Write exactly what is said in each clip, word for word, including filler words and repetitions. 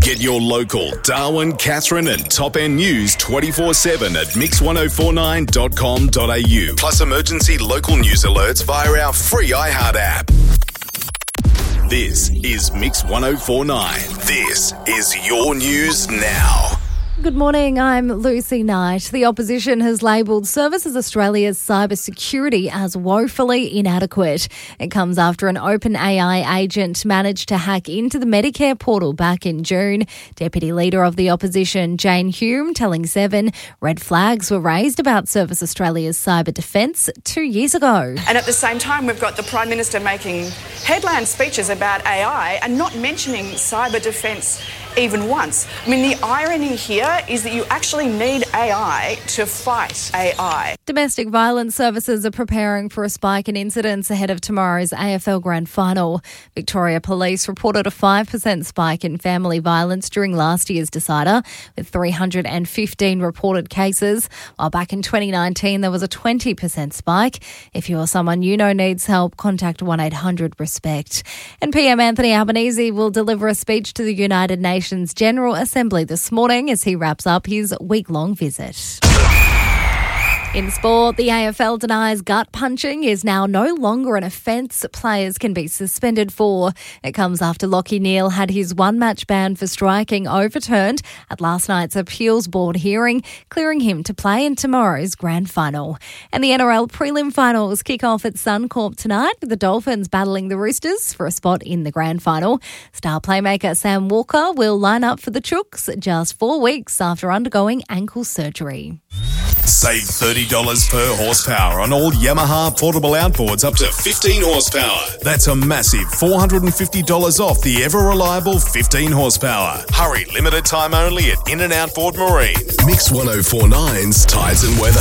Get your local Darwin, Katherine and Top End news twenty-four seven at mix ten forty-nine dot com dot a u. Plus emergency local news alerts via our free iHeart app. This is Mix ten forty-nine. This is your news now. Good morning, I'm Lucy Knight. The opposition has labelled Services Australia's cybersecurity as woefully inadequate. It comes after an OpenAI agent managed to hack into the Medicare portal back in June. Deputy Leader of the Opposition, Jane Hume, telling Seven red flags were raised about Service Australia's cyber defence two years ago. And at the same time, we've got the Prime Minister making headline speeches about A I and not mentioning cyber defence even once. I mean, the irony here is that you actually need A I to fight A I. Domestic violence services are preparing for a spike in incidents ahead of tomorrow's A F L Grand Final. Victoria Police reported a five percent spike in family violence during last year's decider, with three hundred fifteen reported cases, while back in twenty nineteen there was a twenty percent spike. If you or someone you know needs help, contact one eight hundred RESPECT. And P M Anthony Albanese will deliver a speech to the United Nations General Assembly this morning as he wraps up his week-long visit. In sport, the A F L denies gut punching is now no longer an offence players can be suspended for. It comes after Lachie Neale had his one-match ban for striking overturned at last night's appeals board hearing, clearing him to play in tomorrow's grand final. And the N R L prelim finals kick off at Suncorp tonight, with the Dolphins battling the Roosters for a spot in the grand final. Star playmaker Sam Walker will line up for the Chooks just four weeks after undergoing ankle surgery. Save thirty dollars per horsepower on all Yamaha portable outboards up to fifteen horsepower. That's a massive four hundred fifty dollars off the ever-reliable fifteen horsepower. Hurry, limited time only at In and Outboard Marine. Mix ten forty-nine's Tides and Weather.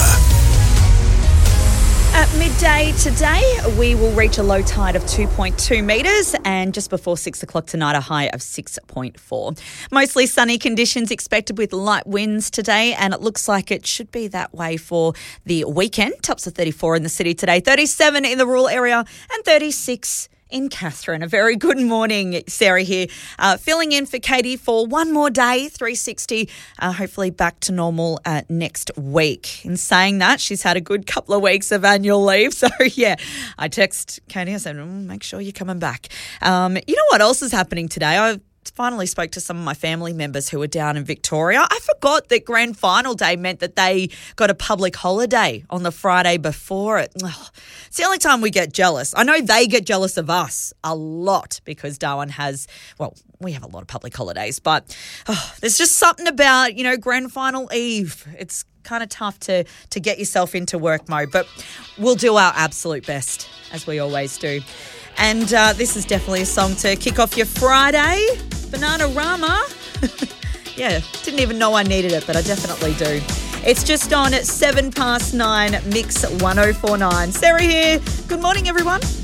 At midday today, we will reach a low tide of two point two metres, and just before six o'clock tonight, a high of six point four. Mostly sunny conditions expected with light winds today, and it looks like it should be that way for the weekend. Tops of thirty-four in the city today, thirty-seven in the rural area, and thirty-six in Katherine. A very good morning, Sarah here, uh, filling in for Katie for one more day, three sixty, uh, hopefully back to normal uh, next week. In saying that, she's had a good couple of weeks of annual leave, so yeah, I text Katie, I said, mm, make sure you're coming back. Um, you know what else is happening today? I've finally spoke to some of my family members who were down in Victoria. I forgot that grand final day meant that they got a public holiday on the Friday before it. Oh, it's the only time we get jealous. I know they get jealous of us a lot because Darwin has, well, we have a lot of public holidays, but oh, there's just something about, you know, grand final eve. It's kind of tough to, to get yourself into work mode, but we'll do our absolute best, as we always do. And uh, this is definitely a song to kick off your Friday. Bananarama. Yeah, didn't even know I needed it, but I definitely do. It's just on at seven past nine, Mix ten forty-nine. Sarah here. Good morning, everyone.